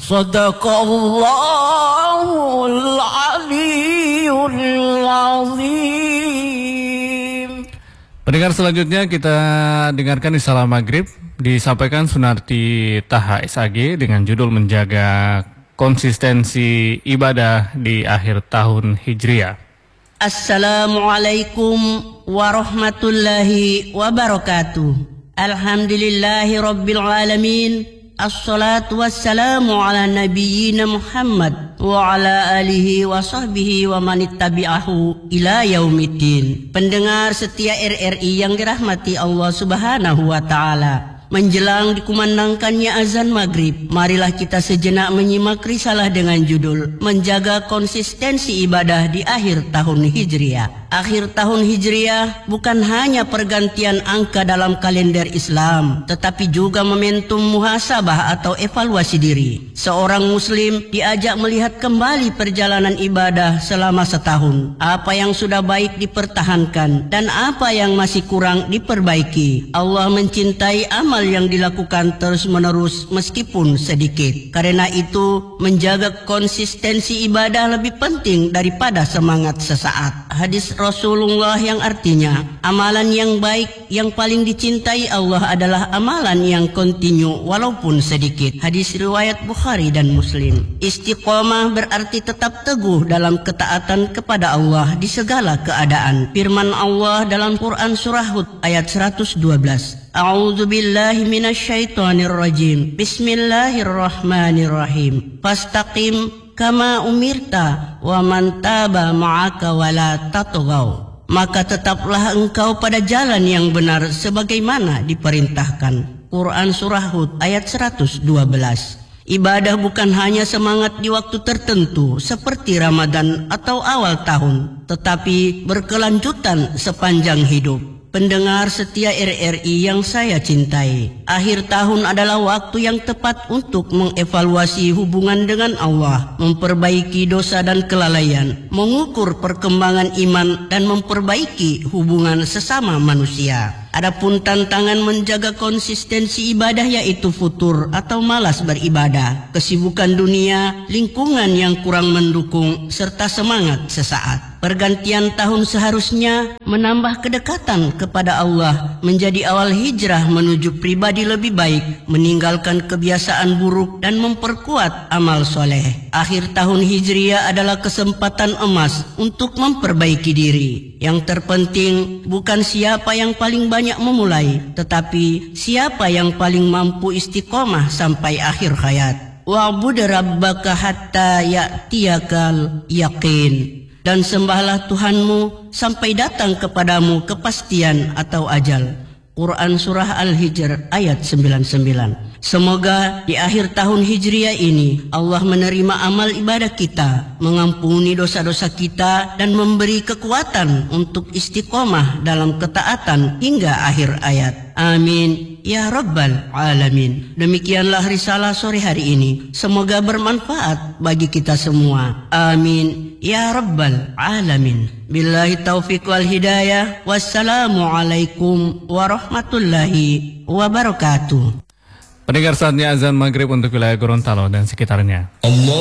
Sadaqallahul Aliyyul Azim. Pendengar selanjutnya kita dengarkan di Salam Maghrib disampaikan Sunarti Taha SAG dengan judul menjaga konsistensi ibadah di akhir tahun Hijriah. Assalamualaikum warahmatullahi wabarakatuh. Alhamdulillahi rabbil alamin. Assalatu wassalamu ala nabiyyina Muhammad wa ala alihi wa sahbihi wa manittabi'ahu ila yaumiddin. Pendengar setia RRI yang dirahmati Allah Subhanahu wa taala. Menjelang dikumandangkannya azan maghrib, marilah kita sejenak menyimak risalah dengan judul Menjaga Konsistensi Ibadah di Akhir Tahun Hijriah. Akhir tahun Hijriah bukan hanya pergantian angka dalam kalender Islam, tetapi juga momentum muhasabah atau evaluasi diri. Seorang muslim diajak melihat kembali perjalanan ibadah selama setahun. Apa yang sudah baik dipertahankan dan apa yang masih kurang diperbaiki. Allah mencintai amal yang dilakukan terus-menerus meskipun sedikit. Karena itu, menjaga konsistensi ibadah lebih penting daripada semangat sesaat. Hadis Rasulullah yang artinya, amalan yang baik yang paling dicintai Allah adalah amalan yang kontinu walaupun sedikit. Hadis riwayat Bukhari dan Muslim. Istiqomah berarti tetap teguh dalam ketaatan kepada Allah di segala keadaan. Firman Allah dalam Quran surah Hud ayat 112. A'udzu billahi minasyaitonir rajim. Bismillahirrahmanirrahim. Fastaqim kama umirta wa man taba ma'aka wala tatghaw. Maka tetaplah engkau pada jalan yang benar sebagaimana diperintahkan. Quran surah Hud ayat 112. Ibadah bukan hanya semangat di waktu tertentu seperti Ramadan atau awal tahun, tetapi berkelanjutan sepanjang hidup. Pendengar setia RRI yang saya cintai, akhir tahun adalah waktu yang tepat untuk mengevaluasi hubungan dengan Allah, memperbaiki dosa dan kelalaian, mengukur perkembangan iman dan memperbaiki hubungan sesama manusia. Adapun tantangan menjaga konsistensi ibadah yaitu futur atau malas beribadah, kesibukan dunia, lingkungan yang kurang mendukung, serta semangat sesaat. Pergantian tahun seharusnya menambah kedekatan kepada Allah, menjadi awal hijrah menuju pribadi lebih baik, meninggalkan kebiasaan buruk dan memperkuat amal soleh. Akhir tahun Hijriah adalah kesempatan emas untuk memperbaiki diri. Yang terpenting bukan siapa yang paling banyak memulai, tetapi siapa yang paling mampu istiqomah sampai akhir hayat. Wa'bud rabbaka hatta ya'tiyakal yaqin. Dan sembahlah Tuhanmu sampai datang kepadamu kepastian atau ajal. Quran surah Al-Hijr ayat 99. Semoga di akhir tahun Hijriah ini Allah menerima amal ibadah kita, mengampuni dosa-dosa kita dan memberi kekuatan untuk istiqomah dalam ketaatan hingga akhir ayat. Amin ya rabbal alamin. Demikianlah risalah sore hari ini. Semoga bermanfaat bagi kita semua. Amin ya rabbal alamin. Billahi taufiq wal hidayah. Wassalamualaikum warahmatullahi wabarakatuh. Pendengar, saatnya azan maghrib untuk wilayah Gorontalo dan sekitarnya.